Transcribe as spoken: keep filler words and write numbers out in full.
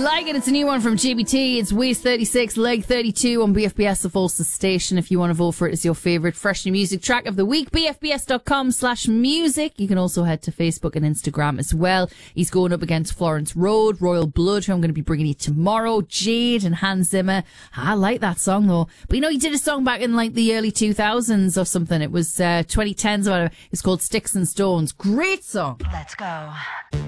like it? It's a new one from G B T. It's Waste thirty-six, Leg thirty-two on B F B S, the Falls Station. If you want to vote for it as your favourite fresh new music track of the week, b f b s dot com slash music. You can also head to Facebook and Instagram as well. He's going up against Florence Road, Royal Blood, who I'm going to be bringing you tomorrow, Jade and Hans Zimmer. I like that song though. But you know, he did a song back in like the early two thousands or something. It was uh, twenty tens or whatever. It's called Sticks and Stones. Great song. Let's go.